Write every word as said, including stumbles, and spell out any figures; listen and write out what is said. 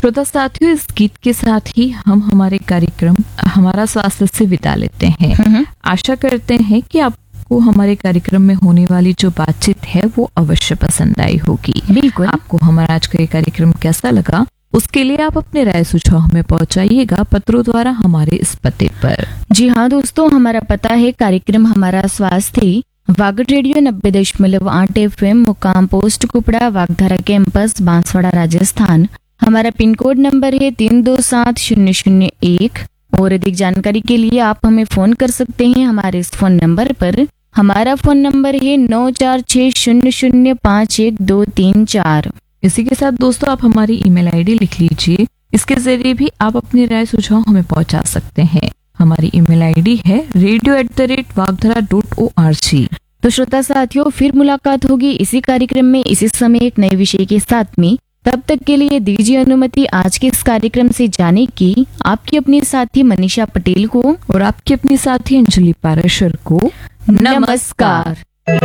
श्रोता साथियों, इस गीत के साथ ही हम हमारे कार्यक्रम हमारा स्वास्थ्य से विदा लेते हैं। आशा करते हैं कि आपको हमारे कार्यक्रम में होने वाली जो बातचीत है वो अवश्य पसंद आई होगी। बिल्कुल। आपको हमारा आज का ये कार्यक्रम कैसा लगा, उसके लिए आप अपने राय सुझाव हमें पहुंचाइएगा पत्रों द्वारा हमारे इस पते पर। जी हाँ दोस्तों, हमारा पता है कार्यक्रम हमारा स्वास्थ्य, वागड रेडियो नब्बे दशमलव आठ एफ एम, मुकाम पोस्ट कुपड़ा, वागधारा कैंपस, बांसवाड़ा, राजस्थान। हमारा पिन कोड नंबर है तीन दो सात शून्य शून्य एक। और अधिक जानकारी के लिए आप हमें फोन कर सकते हैं हमारे इस फोन नंबर पर। हमारा फोन नंबर है नौ चार छः शून्य शून्य पाँच एक दो तीन चार। इसी के साथ दोस्तों आप हमारी ईमेल आईडी लिख लीजिए, इसके जरिए भी आप अपनी राय सुझाव हमें पहुंचा सकते हैं। हमारी ईमेल आईडी है radio at the rate वागधरा dot O R G. तो श्रोता साथियों, फिर मुलाकात होगी इसी कार्यक्रम में इसी समय एक नए विषय के साथ में। तब तक के लिए दीजिए अनुमति आज के इस कार्यक्रम से जाने की आपकी अपनी साथी मनीषा पटेल को और आपकी अपनी साथी अंजलि पाराशर को नमस्कार।